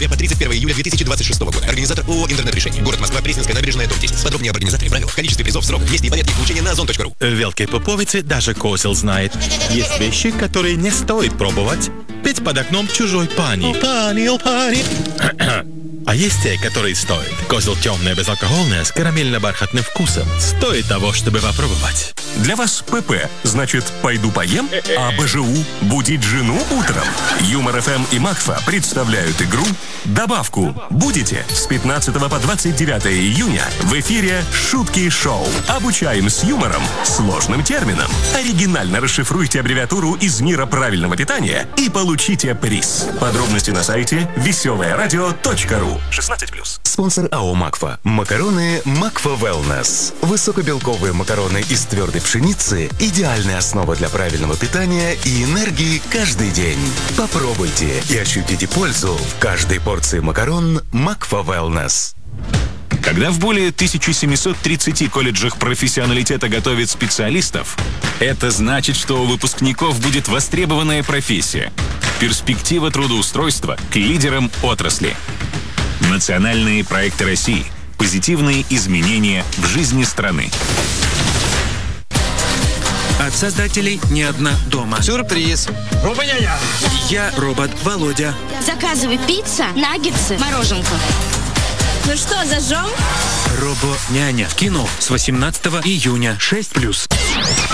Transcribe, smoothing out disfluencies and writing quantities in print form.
По 31 июля 2026 года. Организатор ООО «Интернет-решение». Город Москва, Пресненская набережная, дом 10. Подробнее об организаторе, правилах, количестве призов, срок, месте и порядке получения на ozon.ru. В Великой Поповице даже козел знает. Есть вещи, которые не стоит пробовать. Петь под окном чужой пани. Пани. А есть те, которые стоит. Козел темное, безалкогольное, с карамельно-бархатным вкусом. Стоит того, чтобы попробовать. Для вас ПП значит «пойду поем», а БЖУ «будить жену утром». Юмор ФМ и Макфа представляют игру «Добавку». Будете с 15 по 29 июня в эфире «Шутки шоу». Обучаем с юмором сложным терминам. Оригинально расшифруйте аббревиатуру из мира правильного питания и получите приз. Подробности на сайте веселоерадио.ру. 16+. Спонсор АО «Макфа». Макароны «Макфа Wellness». Высокобелковые макароны из твердой пшеницы – идеальная основа для правильного питания и энергии каждый день. Попробуйте и ощутите пользу в каждой порции макарон «Макфа Wellness». Когда в более 1730 колледжах профессионалитета готовят специалистов, это значит, что у выпускников будет востребованная профессия. Перспектива трудоустройства к лидерам отрасли. Национальные проекты России. Позитивные изменения в жизни страны. От создателей «Не одна дома». Сюрприз. Я робот Володя. Заказывай пицца, наггетсы, мороженку. Ну что, зажжем? Робо-няня. В кино с 18 июня 6+.